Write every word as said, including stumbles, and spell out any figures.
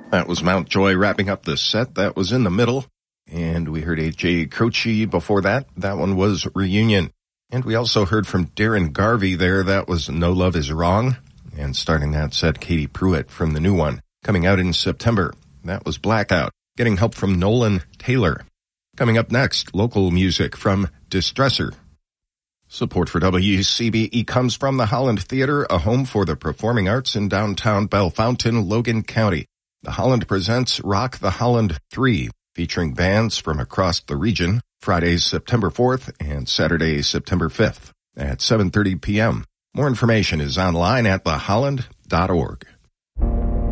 That was Mountjoy wrapping up the set. That was In the Middle. And we heard A J Croce before that. That one was Reunion. And we also heard from Darren Garvey there. That was No Love Is Wrong. And starting that set, Katie Pruitt from the new one, coming out in September. That was Blackout. Getting help from Nolan Taylor. Coming up next, local music from Distressor. Support for W C B E comes from the Holland Theater, a home for the performing arts in downtown Bellefontaine, Logan County. The Holland presents Rock the Holland three, featuring bands from across the region, Friday, September fourth and Saturday, September fifth at seven thirty p.m. More information is online at the holland dot org.